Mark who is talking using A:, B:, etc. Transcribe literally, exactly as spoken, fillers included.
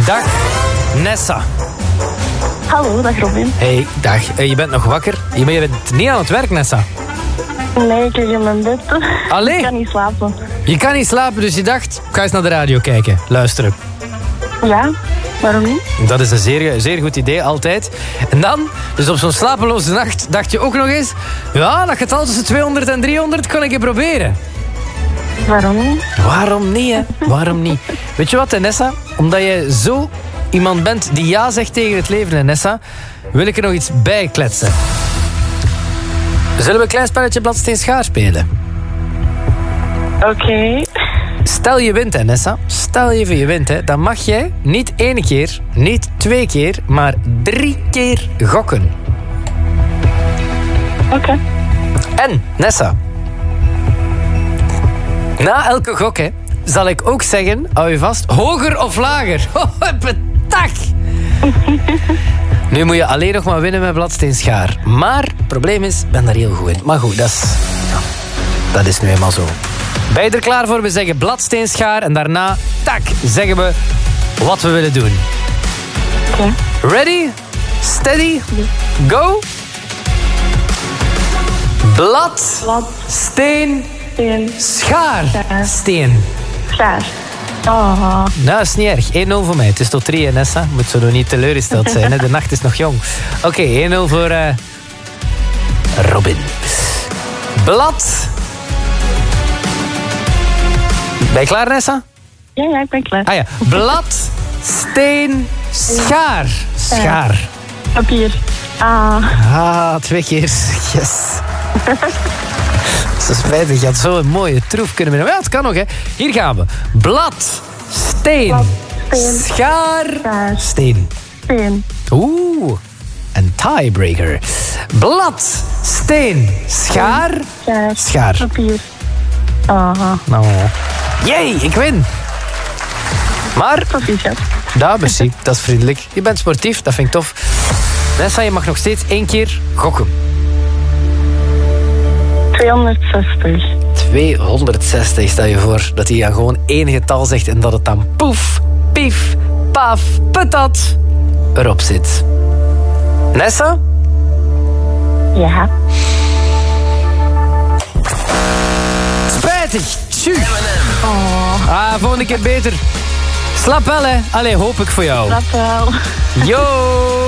A: Dag, Nessa.
B: Hallo, dag Robin.
A: Hey, dag. Uh, je bent nog wakker. Je bent niet aan het werk, Nessa.
B: Nee, ik lig in mijn bed.
A: Allee?
B: Ik kan niet slapen.
A: Je kan niet slapen, dus je dacht, ga eens naar de radio kijken. Luisteren.
B: Ja, waarom niet?
A: Dat is een zeer, zeer goed idee, altijd. En dan, dus op zo'n slapeloze nacht, dacht je ook nog eens... Ja, dat getal tussen tweehonderd en driehonderd kan ik je proberen.
B: Waarom niet?
A: Waarom niet, hè? Waarom niet? Weet je wat, Nessa? Omdat je zo iemand bent die ja zegt tegen het leven, Nessa, wil ik er nog iets bij kletsen. Zullen we een klein spelletje bladsteen schaar spelen?
B: Oké. Okay.
A: Stel je wint, hè, Nessa. Stel je even je wint, hè. Dan mag jij niet één keer, niet twee keer, maar drie keer gokken.
B: Oké. Okay.
A: En, Nessa, na elke gok, hè, zal ik ook zeggen, hou je vast, hoger of lager. Oh, petag! Nu moet je alleen nog maar winnen met bladsteen schaar. Maar het probleem is, ik ben daar heel goed in. Maar goed, dat is, ja, dat is nu eenmaal zo. Ben je er klaar voor? We zeggen bladsteen schaar en daarna, tak, zeggen we wat we willen doen.
B: Oké. Okay.
A: Ready? Steady? Go? Blad,
B: Blad.
A: Steen,
B: Steen.
A: Schaar.
B: Schaar.
A: Steen.
B: Schaar. Oh.
A: Nou, is niet erg. één nul voor mij. Het is tot drie, hè, Nessa. Moet zo nog niet teleurgesteld zijn. Hè? De nacht is nog jong. Oké, okay, één nul voor uh, Robin. Blad. Ben je klaar, Nessa?
B: Ja, ja, ik ben klaar.
A: Ah ja. Blad, steen, schaar. Schaar.
B: Papier. Ah.
A: Ah, twee keer. Yes. Dat is spijtig. Je had zo'n mooie troef kunnen winnen. Maar ja, het kan nog, hè. Hier gaan we. Blad, steen,
B: Blad, steen,
A: schaar,
B: schaar,
A: steen.
B: Steen.
A: Oeh, een tiebreaker. Blad, steen, schaar,
B: Schaar.
A: schaar.
B: Papier. Ah.
A: Nou, jee, ik win. Maar,
B: Proficiat.
A: daar, merci. Dat is vriendelijk. Je bent sportief, dat vind ik tof. Nessa, je mag nog steeds één keer gokken.
B: tweehonderdzestig.
A: tweehonderdzestig, stel je voor dat hij dan gewoon één getal zegt en dat het dan poef, pief, paf, patat erop zit. Nessa?
B: Ja.
A: Spijtig. Tju. Oh. Ah, volgende keer beter. Slap wel, hè. Allee, hoop ik voor jou.
B: Dat wel.
A: Yo.